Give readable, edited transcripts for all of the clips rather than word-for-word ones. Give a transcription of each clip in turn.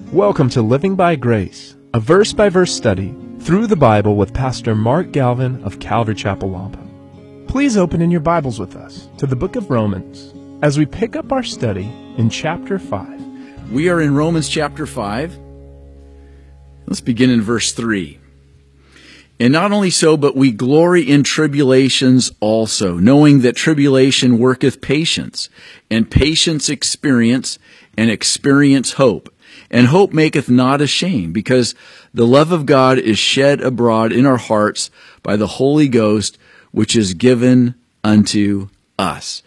Welcome to Living by Grace, a verse-by-verse study through the Bible with Pastor Mark Galvin of Calvary Chapel, Wampum. Please open in your Bibles with us to the book of Romans as we pick up our study in chapter 5. We are in Romans chapter 5. Let's begin in verse 3. And not only so, but we glory in tribulations also, knowing that tribulation worketh patience, and patience experience, and experience hope. And hope maketh not ashamed, because the love of God is shed abroad in our hearts by the Holy Ghost, which is given unto us.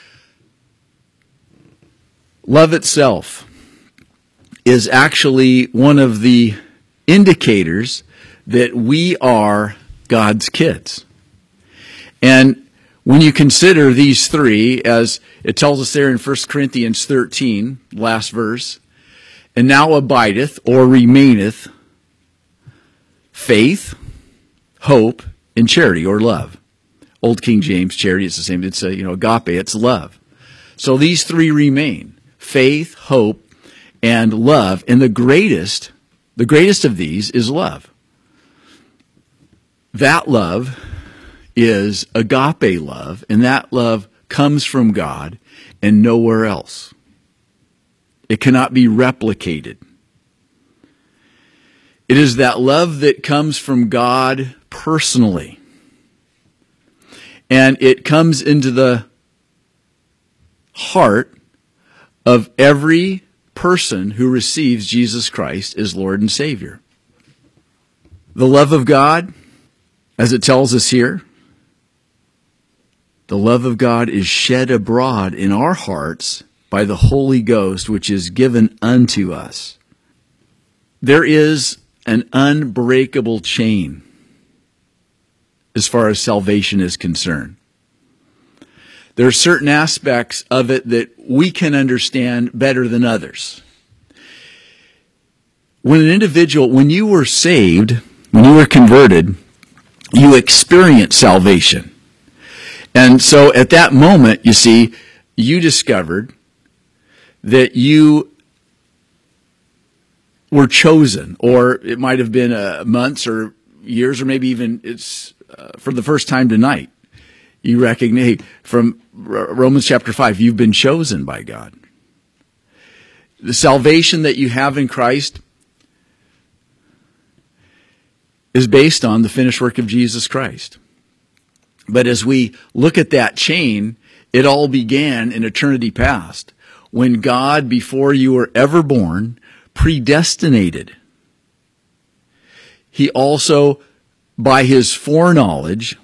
Love itself is actually one of the indicators that we are God's kids. And when you consider these three, as it tells us there in 1 Corinthians 13, last verse, and now abideth or remaineth faith, hope, and charity or love. Old King James, charity, it's the same. It's agape, it's love. So these three remain: faith, hope, and love. And the greatest of these is love. That love is agape love, and that love comes from God and nowhere else. It cannot be replicated. It is that love that comes from God personally. And it comes into the heart of every person who receives Jesus Christ as Lord and Savior. The love of God, as it tells us here, the love of God is shed abroad in our hearts by the Holy Ghost, which is given unto us. There is an unbreakable chain as far as salvation is concerned. There are certain aspects of it that we can understand better than others. When you were saved, when you were converted, you experienced salvation. And so at that moment, you see, you discovered that you were chosen, or it might have been months or years, or maybe even it's for the first time tonight. You recognize from Romans chapter 5, you've been chosen by God. The salvation that you have in Christ is based on the finished work of Jesus Christ. But as we look at that chain, it all began in eternity past, when God, before you were ever born, predestinated. He also, by His foreknowledge,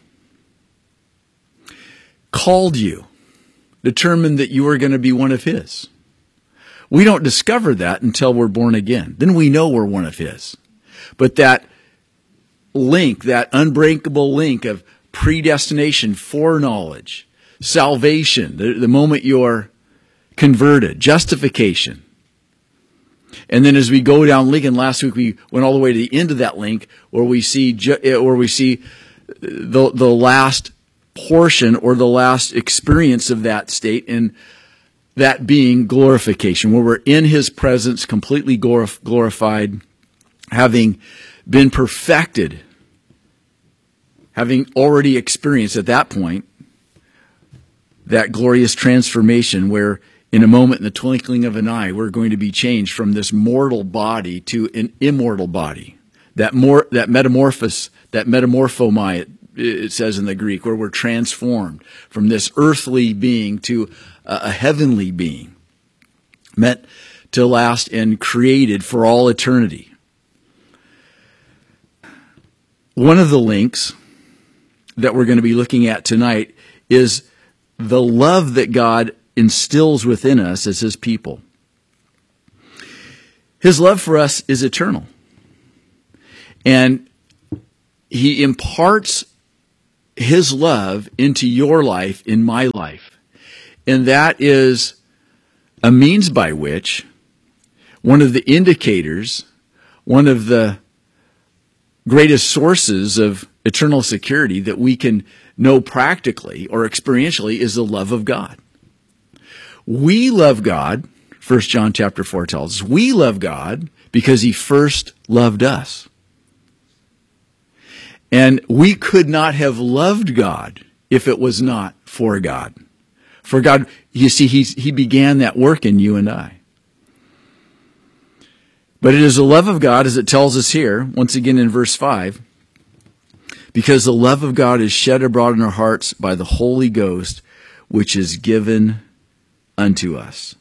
called you, determined that you were going to be one of His. We don't discover that until we're born again. Then we know we're one of His. But that link, that unbreakable link of predestination, foreknowledge, salvation, the moment you're converted, justification. And then as we go down Lincoln, last week we went all the way to the end of that link where we see the last portion or the last experience of that state, and that being glorification, where we're in His presence, completely glorified, having been perfected, having already experienced at that point that glorious transformation where in a moment, in the twinkling of an eye, we're going to be changed from this mortal body to an immortal body. That metamorphomai, it says in the Greek, where we're transformed from this earthly being to a heavenly being, meant to last and created for all eternity. One of the links that we're going to be looking at tonight is the love that God instills within us as His people. His love for us is eternal. And He imparts His love into your life, in my life. And that is a means by which, one of the indicators, one of the greatest sources of eternal security that we can know practically or experientially is the love of God. We love God 1 John chapter 4 tells us. We love God because he first loved us. And we could not have loved God if it was not for God. For God, you see, he began that work in you and I. But it is the love of God, as it tells us here, once again in verse 5, because the love of God is shed abroad in our hearts by the Holy Ghost, which is given unto us.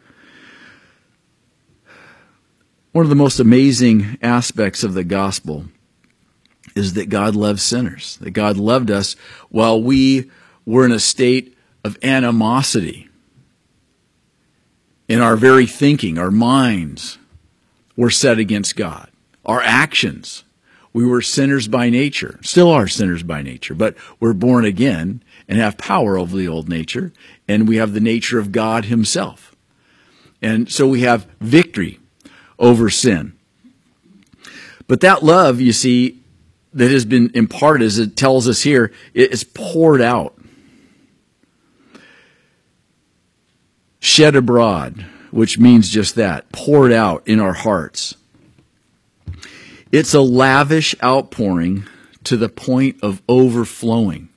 One of the most amazing aspects of the gospel is that God loves sinners, that God loved us while we were in a state of animosity. In our very thinking, our minds were set against God. Our actions, we were sinners by nature, still are sinners by nature, but we're born again and have power over the old nature, and we have the nature of God himself. And so we have victory over sin. But that love, you see, that has been imparted, as it tells us here, it is poured out, shed abroad, which means just that, poured out in our hearts. It's a lavish outpouring to the point of overflowing.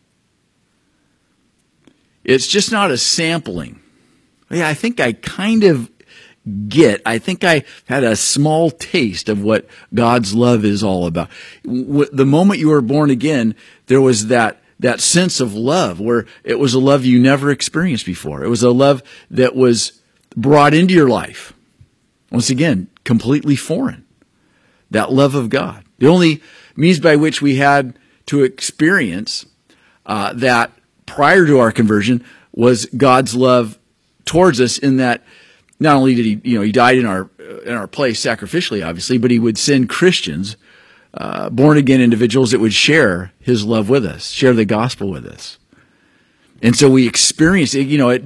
It's just not a sampling. Yeah, I think I kind of I think I had a small taste of what God's love is all about. The moment you were born again, there was that sense of love where it was a love you never experienced before. It was a love that was brought into your life. Once again, completely foreign. That love of God. The only means by which we had to experience that prior to our conversion was God's love towards us, in that not only did he died in our place sacrificially, obviously, but he would send Christians, born again individuals that would share his love with us, share the gospel with us. And so we experienced it. It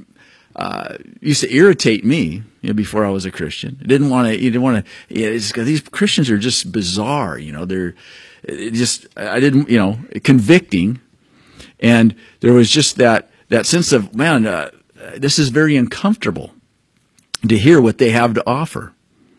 used to irritate me, before I was a Christian. You didn't want to, these Christians are just bizarre, they're just, convicting. And there was just that sense of, man, this is very uncomfortable to hear what they have to offer.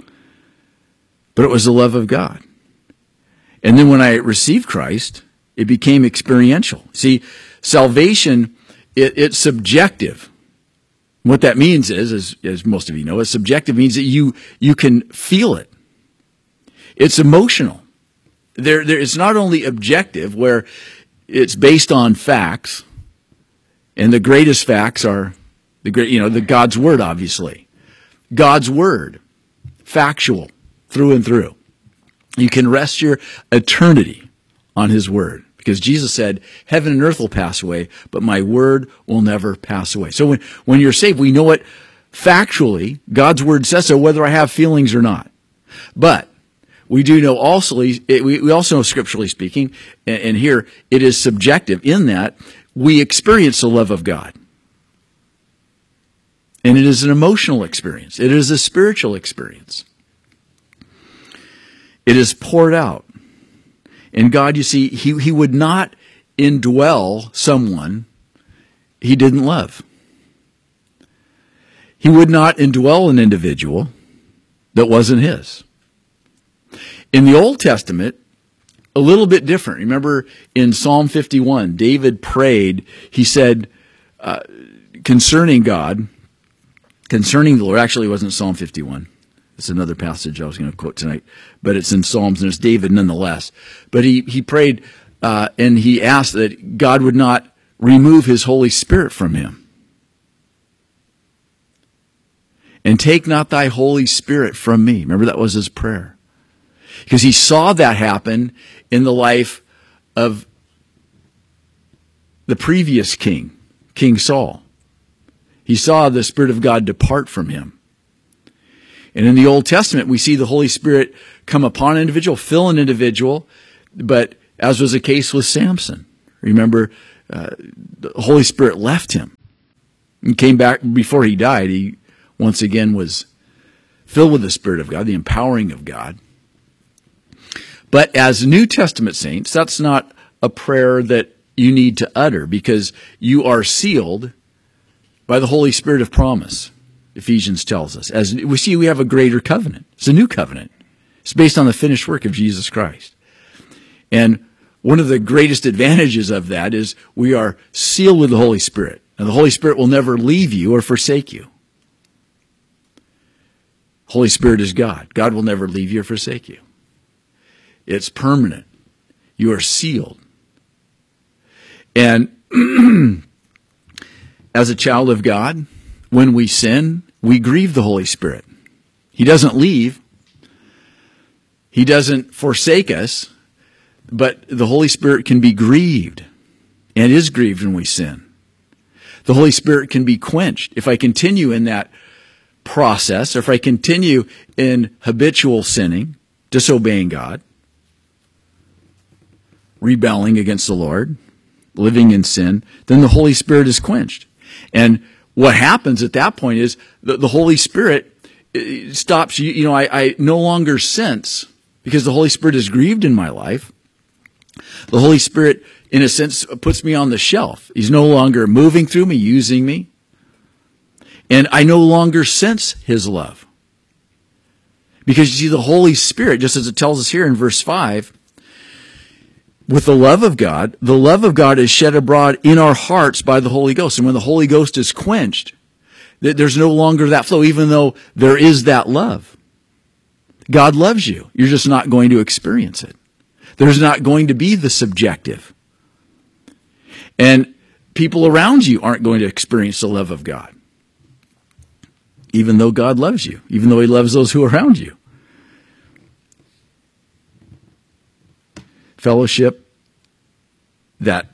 But it was the love of God. And then when I received Christ, it became experiential. See, salvation, it's subjective. What that means is, as most of you know, subjective means that you can feel it. It's emotional. It's not only objective, where it's based on facts, and the greatest facts are the God's Word, obviously. God's Word, factual, through and through. You can rest your eternity on His Word, because Jesus said, heaven and earth will pass away, but my Word will never pass away. So when you're saved, we know it factually. God's Word says so, whether I have feelings or not. But we do know also, we also know, scripturally speaking, and here it is subjective, in that we experience the love of God. And it is an emotional experience. It is a spiritual experience. It is poured out. And God, you see, He would not indwell someone He didn't love. He would not indwell an individual that wasn't His. In the Old Testament, a little bit different. Remember in Psalm 51, David prayed, he said, concerning God, concerning the Lord. Actually, it wasn't Psalm 51. It's another passage I was going to quote tonight, but it's in Psalms, and it's David nonetheless. But he prayed, and he asked that God would not remove His Holy Spirit from him. And take not thy Holy Spirit from me. Remember, that was his prayer. Because he saw that happen in the life of the previous king, King Saul. He saw the Spirit of God depart from him. And in the Old Testament, we see the Holy Spirit come upon an individual, fill an individual, but as was the case with Samson. Remember, the Holy Spirit left him and came back before he died. He once again was filled with the Spirit of God, the empowering of God. But as New Testament saints, that's not a prayer that you need to utter, because you are sealed by the Holy Spirit of promise. Ephesians tells us. As we see, we have a greater covenant. It's a new covenant. It's based on the finished work of Jesus Christ. And one of the greatest advantages of that is we are sealed with the Holy Spirit. And the Holy Spirit will never leave you or forsake you. Holy Spirit is God. God will never leave you or forsake you. It's permanent. You are sealed. And as a child of God, when we sin, we grieve the Holy Spirit. He doesn't leave. He doesn't forsake us, but the Holy Spirit can be grieved and is grieved when we sin. The Holy Spirit can be quenched. If I continue in that process, or if I continue in habitual sinning, disobeying God, rebelling against the Lord, living in sin, then the Holy Spirit is quenched. And what happens at that point is the Holy Spirit stops. I no longer sense, because the Holy Spirit is grieved in my life. The Holy Spirit, in a sense, puts me on the shelf. He's no longer moving through me, using me. And I no longer sense His love. Because you see, the Holy Spirit, just as it tells us here in verse 5, with the love of God is shed abroad in our hearts by the Holy Ghost. And when the Holy Ghost is quenched, there's no longer that flow, even though there is that love. God loves you. You're just not going to experience it. There's not going to be the subjective. And people around you aren't going to experience the love of God. Even though God loves you, even though He loves those who are around you. Fellowship, the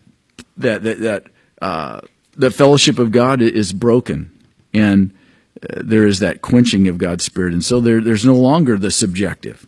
fellowship of God is broken, and there is that quenching of God's Spirit, and so there's no longer the subjective.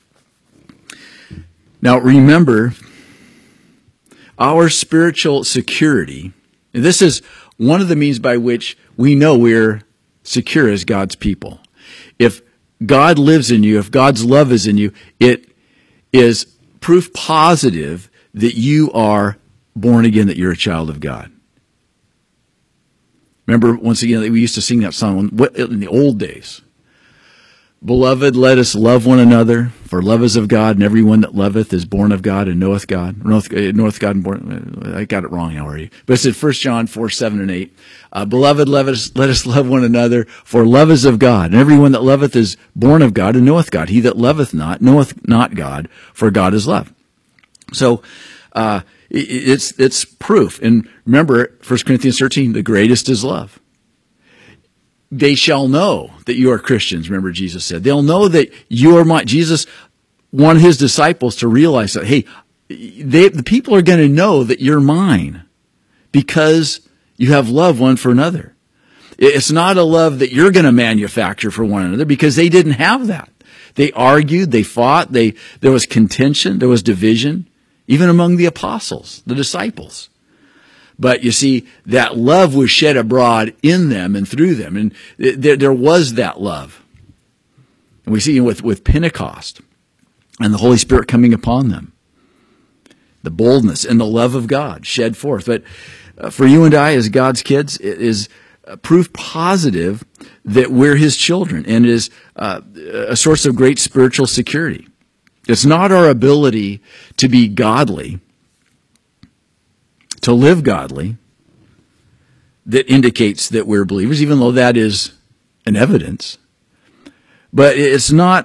Now remember, our spiritual security, and this is one of the means by which we know we're secure as God's people. If God lives in you, if God's love is in you, it is proof positive that you are born again, that you're a child of God. Remember, once again, we used to sing that song in the old days. Beloved, let us love one another, for love is of God, and everyone that loveth is born of God and knoweth God. Knoweth God and born. I got it wrong now already. But it said 1 John 4, 7 and 8. Beloved, let us love one another, for love is of God, and everyone that loveth is born of God and knoweth God. He that loveth not knoweth not God, for God is love. So it's proof. And remember, 1 Corinthians 13, the greatest is love. They shall know that you are Christians, remember Jesus said. They'll know that you are mine. Jesus wanted His disciples to realize that, hey, the people are going to know that you're mine because you have love one for another. It's not a love that you're going to manufacture for one another, because they didn't have that. They argued, they fought, there was contention, there was division, even among the apostles, the disciples. But you see, that love was shed abroad in them and through them. And there was that love. And we see with Pentecost and the Holy Spirit coming upon them. The boldness and the love of God shed forth. But for you and I as God's kids, it is proof positive that we're His children, and it is a source of great spiritual security. It's not our ability to be godly, to live godly, that indicates that we're believers, even though that is an evidence. But it's not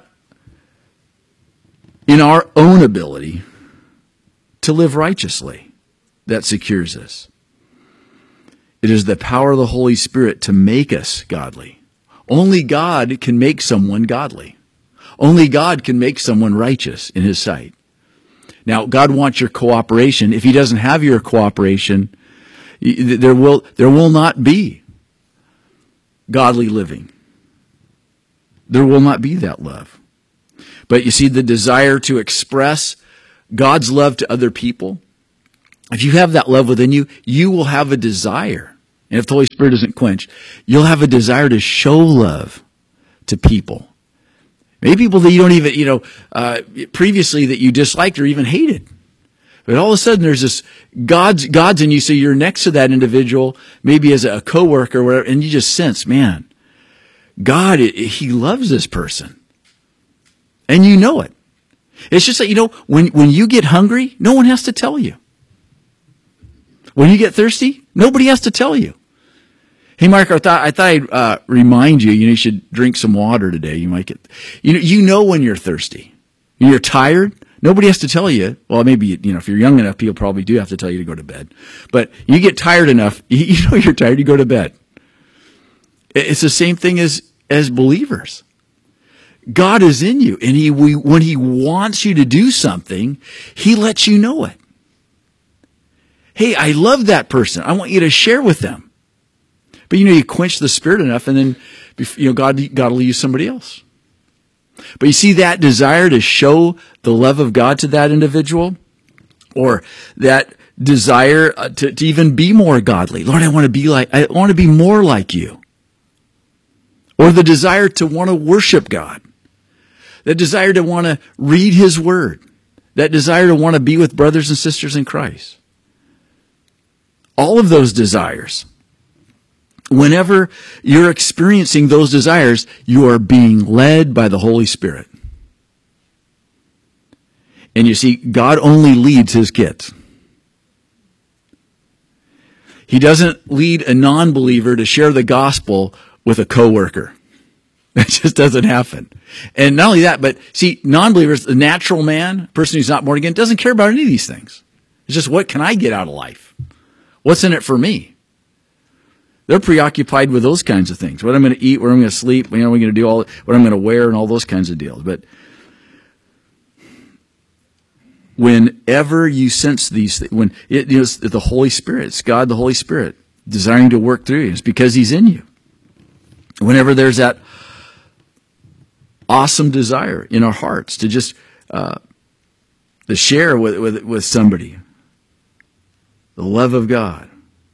in our own ability to live righteously that secures us. It is the power of the Holy Spirit to make us godly. Only God can make someone godly. Only God can make someone righteous in His sight. Now, God wants your cooperation. If He doesn't have your cooperation, there will not be godly living. There will not be that love. But you see, the desire to express God's love to other people, if you have that love within you, you will have a desire. And if the Holy Spirit isn't quenched, you'll have a desire to show love to people. Maybe people that you don't even, previously that you disliked or even hated. But all of a sudden there's this God's in you, so you're next to that individual, maybe as a coworker or whatever, and you just sense, man, God, he loves this person. And you know it. It's just that, when you get hungry, no one has to tell you. When you get thirsty, nobody has to tell you. Hey, Mark, I thought I'd remind you, you should drink some water today. You might get, you know when you're thirsty. You're tired. Nobody has to tell you. Well, maybe, if you're young enough, people probably do have to tell you to go to bed. But you get tired enough, you know you're tired, you go to bed. It's the same thing as believers. God is in you, and when he wants you to do something, he lets you know it. Hey, I love that person. I want you to share with them. But you quench the Spirit enough, and then God will use somebody else. But you see that desire to show the love of God to that individual, or that desire to even be more godly. Lord, I want to be more like you. Or the desire to want to worship God. That desire to want to read his word. That desire to want to be with brothers and sisters in Christ. All of those desires. Whenever you're experiencing those desires, you are being led by the Holy Spirit. And you see, God only leads his kids. He doesn't lead a non-believer to share the gospel with a coworker. That just doesn't happen. And not only that, but see, non-believers, the natural man, person who's not born again, doesn't care about any of these things. It's just, what can I get out of life? What's in it for me? They're preoccupied with those kinds of things. What I'm going to eat, where I'm going to sleep, what I'm going to do, what I'm going to wear, and all those kinds of deals. But whenever you sense these things, when it is the Holy Spirit, it's God, the Holy Spirit, desiring to work through you, it's because he's in you. Whenever there's that awesome desire in our hearts to just to share with somebody the love of God.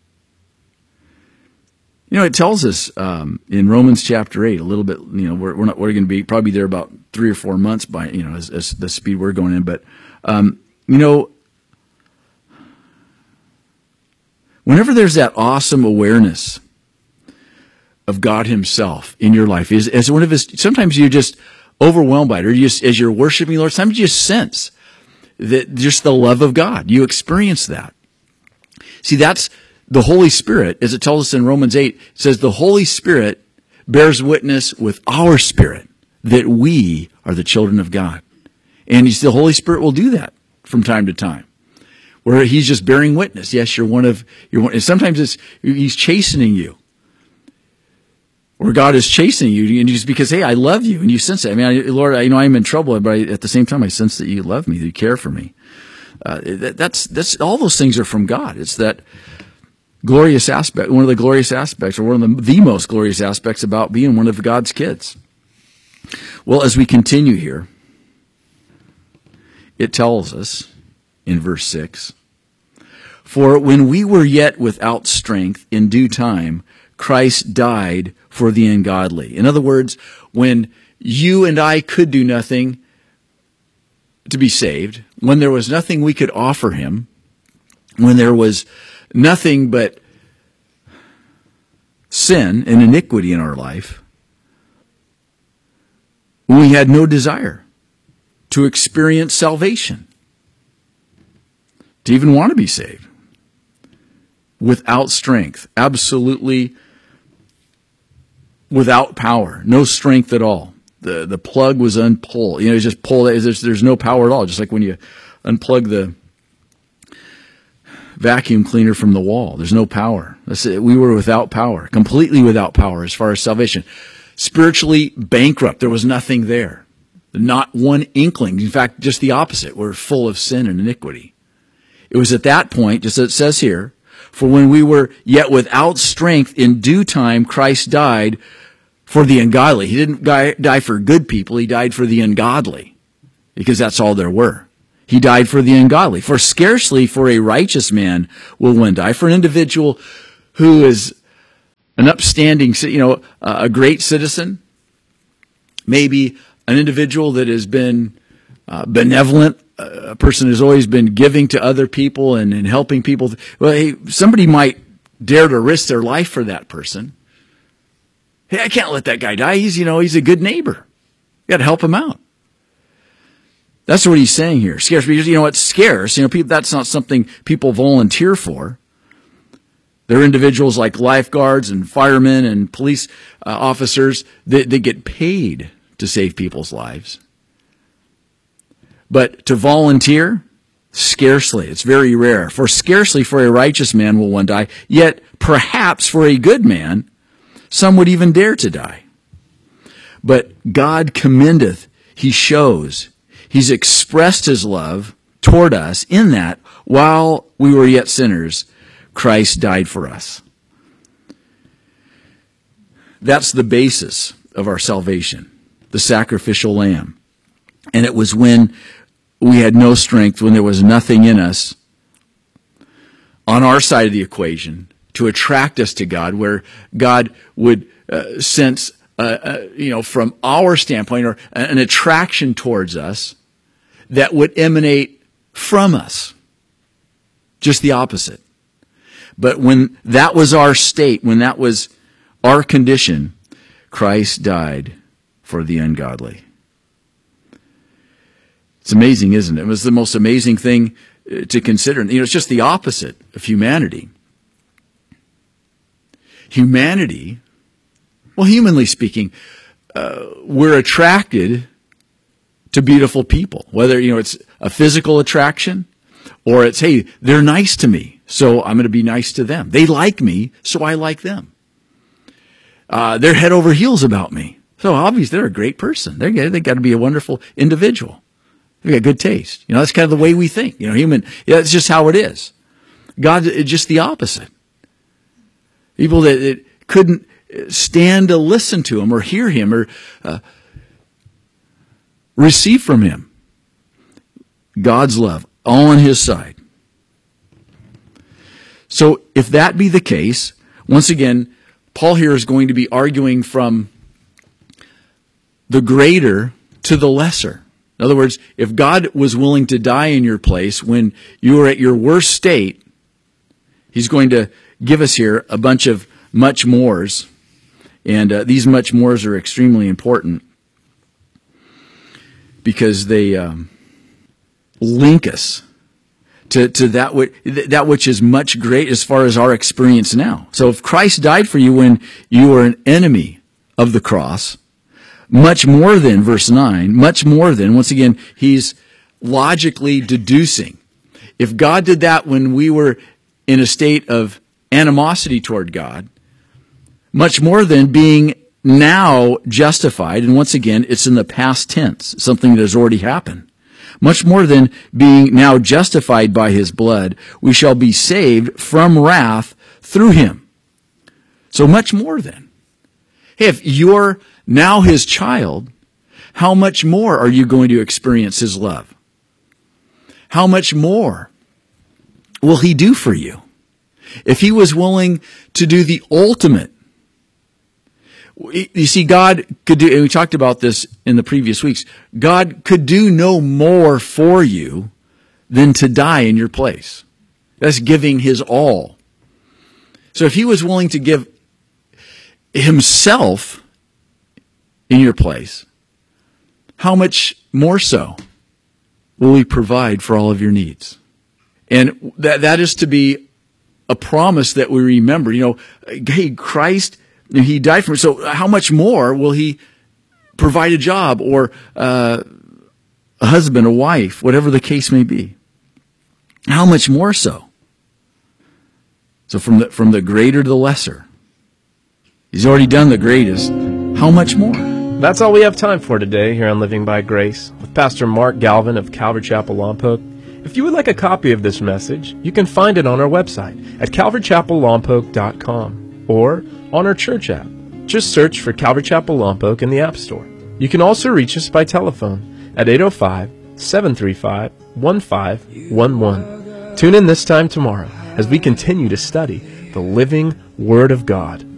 It tells us in Romans chapter 8 a little bit. We're going to be probably there about 3 or 4 months by as the speed we're going in. But whenever there's that awesome awareness of God himself in your life, as one of his, sometimes you're just overwhelmed by it, or as you're worshiping the Lord, sometimes you just sense that just the love of God. You experience that. See, that's the Holy Spirit, as it tells us in Romans 8, it says the Holy Spirit bears witness with our spirit that we are the children of God. And the Holy Spirit will do that from time to time, where he's just bearing witness. Yes, you're one. Sometimes he's chastening you. Where God is chasing you, and just because, hey, I love you, and you sense it. Lord, I'm in trouble, but at the same time, I sense that you love me, that you care for me. That's all those things are from God. It's that glorious aspect, one of the glorious aspects, or one of the most glorious aspects about being one of God's kids. Well, as we continue here, it tells us in verse 6, "For when we were yet without strength, in due time, Christ died for the ungodly." In other words, when you and I could do nothing to be saved, when there was nothing we could offer him, when there was nothing but sin and iniquity in our life, we had no desire to experience salvation, to even want to be saved. Without strength, absolutely without power, no strength at all. The plug was unpulled. It's just pulled. There's no power at all. Just like when you unplug the vacuum cleaner from the wall, there's no power. That's it. We were without power, completely without power as far as salvation. Spiritually bankrupt. There was nothing there. Not one inkling. In fact, just the opposite. We're full of sin and iniquity. It was at that point, just as it says here, "For when we were yet without strength, in due time, Christ died for the ungodly." He didn't die for good people. He died for the ungodly, because that's all there were. He died for the ungodly. "For scarcely for a righteous man will one die." For an individual who is an upstanding, a great citizen, maybe an individual that has been benevolent, a person who's always been giving to other people and helping people. Well, hey, somebody might dare to risk their life for that person. Hey, I can't let that guy die. He's a good neighbor. You got to help him out. That's what he's saying here. Scarce, because it's scarce. That's not something people volunteer for. There are individuals like lifeguards and firemen and police officers that get paid to save people's lives. But to volunteer, scarcely. It's very rare. For scarcely for a righteous man will one die, yet perhaps for a good man, some would even dare to die. But God commendeth, he shows, he's expressed his love toward us in that while we were yet sinners, Christ died for us. That's the basis of our salvation, the sacrificial lamb. And it was when we had no strength, when there was nothing in us on our side of the equation to attract us to God, where God would sense, from our standpoint, or an attraction towards us that would emanate from us. Just the opposite. But when that was our state, when that was our condition, Christ died for the ungodly. It's amazing, isn't it? It was the most amazing thing to consider. It's just the opposite of humanity. Humanity, well, humanly speaking, we're attracted to beautiful people. Whether, it's a physical attraction or it's, hey, they're nice to me, so I'm going to be nice to them. They like me, so I like them. They're head over heels about me. So obviously they're a great person. They got to be a wonderful individual. They've got good taste. That's kind of the way we think. It's just how it is. God, it's just the opposite. People that couldn't stand to listen to him or hear him or receive from him. God's love, all on his side. So if that be the case, once again, Paul here is going to be arguing from the greater to the lesser. In other words, if God was willing to die in your place when you were at your worst state, he's going to give us here a bunch of much mores. And these much mores are extremely important because they link us to that which is much great as far as our experience now. So if Christ died for you when you were an enemy of the cross, much more than, verse 9, much more than, once again, he's logically deducing. If God did that when we were in a state of animosity toward God, much more than being now justified, and once again, it's in the past tense, something that has already happened. Much more than being now justified by his blood, we shall be saved from wrath through him. So much more than. Hey, if you're now his child, how much more are you going to experience his love? How much more will he do for you? If he was willing to do the ultimate. You see, God could do, and we talked about this in the previous weeks, God could do no more for you than to die in your place. That's giving his all. So if he was willing to give himself in your place, how much more so will he provide for all of your needs? And that is to be a promise that we remember. Hey, Christ, he died for me. So how much more will he provide a job or a husband, a wife, whatever the case may be? How much more so? So from the greater to the lesser. He's already done the greatest. How much more? That's all we have time for today here on Living by Grace with Pastor Mark Galvin of Calvary Chapel Lompoc. If you would like a copy of this message, you can find it on our website at calvarychapellompoc.com or on our church app. Just search for Calvary Chapel Lompoc in the App Store. You can also reach us by telephone at 805-735-1511. Tune in this time tomorrow as we continue to study the living Word of God.